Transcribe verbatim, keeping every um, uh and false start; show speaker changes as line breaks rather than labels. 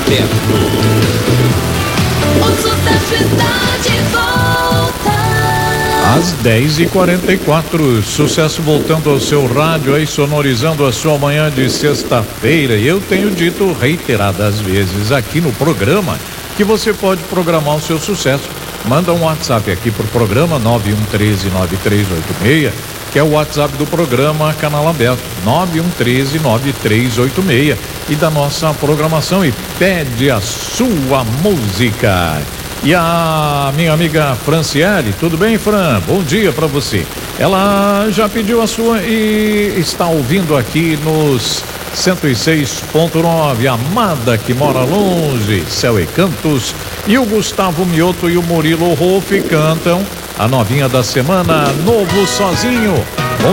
aberto. O sucesso está de volta.
Às dez e quarenta e quatro, sucesso voltando ao seu rádio aí, sonorizando a sua manhã de sexta-feira. E eu tenho dito reiteradas vezes aqui no programa que você pode programar o seu sucesso. Manda um WhatsApp aqui pro programa nove um três nove três oito seis, que é o WhatsApp do programa Canal Aberto, nove um três nove três oito seis, e da nossa programação, e pede a sua música. E a minha amiga Franciele, tudo bem, Fran? Bom dia para você. Ela já pediu a sua e está ouvindo aqui nos cento e seis ponto nove, Amada que mora longe, Céu e Cantos, e o Gustavo Mioto e o Murilo Rolf cantam a novinha da semana, Novo Sozinho.